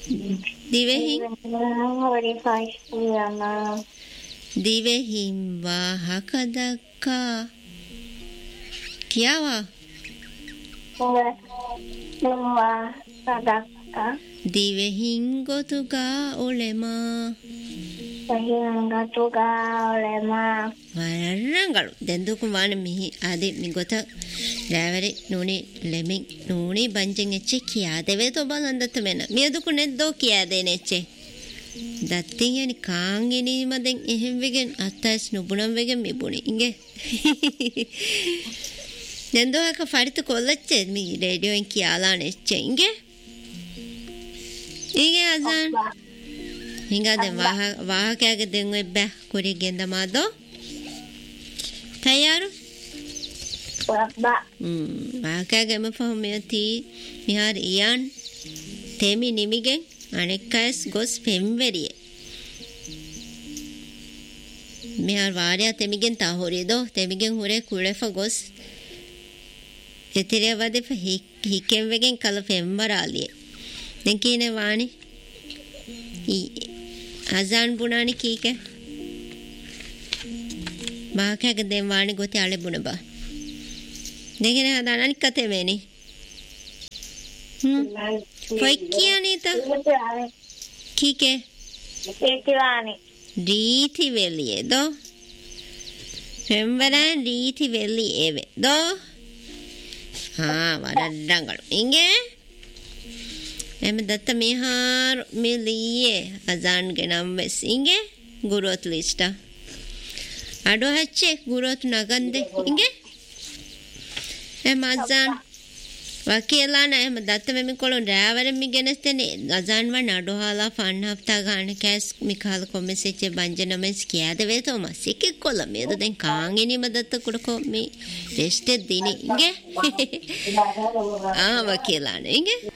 දිවෙහින් හොරි පාස්තියනා දිවෙහින් වාහක දක්කා කියාවා නුවා සදක්කා දිවෙහින් ගොතුගා ඔලෙමා සහිංගතුගා ඔලෙමා වරංගලු දෙන්දුකු වාන මිහි ආදි මිගොත රැවරි නූනි ලෙමින් නූනි බංජෙන් එච්චි කියා දෙවේ තෝ බලන්දත මෙන මියදුකු නෙද්දෝ කියා දෙනෙච්චි දත්තින් යනි කාංගෙනි මදෙන් එහෙම් වෙගෙන් අත්තස් නුබුනම් වෙගෙන් මිබුනි ඉංගේ දෙන්දෝ එක ෆරිත කොල්ලච්චේ මි රේඩියෝෙන් කියාලා නෙච්චි ඉංගේ ඉංගේ අසන් ಹಿಂಗಾದ ವಾಹಕ್ಯಾಗ ದೆಂಗೆ ಕುರಿಗೆ ಎಂದಮಾದೋ ತಯಾರು ವಾಹಕ್ಯಾಗ ಎಮ ಫಹಮಿಯತಿ ಮಿಹಾರ್ ಇಯಾನ್ ತೇಮಿ ನಿಮಿಗೆ ಅಣೆಕ್ಕಾಯಸ್ ಗೊಸ್ ಫೆಂವೆರಿಯೆ ಮಿಹಾರ್ ವಾರ್ಯ ತೆಮಿಗೆನ್ ತಾಹೋರಿದೋ ತೆಮಿಗೆನ್ ಹುರೆ ಕುಳೆಫ ಗೊಸ್ ಎತಿರೆವದೆ ಹಿಕೆಂವೆಗೆನ್ ಕಲ ಫೆಂವರಾಲಿಯೆ ದೆಂಕೀನೆ ವಾಣಿ අසාන් පුනානි කීක බාකයක දෙන් වාණි ගොති අලෙ බුණ බා දෙගෙන හදානනි කතේ වෙනි කොයි කියනීත කීකේ ඒතිවානි දීති වෙලියේ දෝ සෙම්වරන් දීති වෙලියේ වේ දෝ වඩඩංගලු ඉංගේ එම දත්ත මිහාර මිලියේ අසාන්ගේ නම් වෙස් ඉංගේ ගුරුත් ලිස්ට අඩෝ හච්චේ ගුරුත් නගන්දේ ඉංගේ එම අසාන් වකීලාන එම දත්ත මෙමි කොළොන් රෑවරෙන් මි ගෙනස්තනේ අසාන් වන් අඩෝහාලා ෆන් හප්තා ගාන කැස් මිකාල කොමෙසෙච්චේ බංජනමස් කියාද වේතෝ මසික කොළ මේද දැන් කාංගෙනිම දත්ත කුඩකෝ මේ රෙස්ට් දිනි ඉංගේ වකීලාන ඉංගේ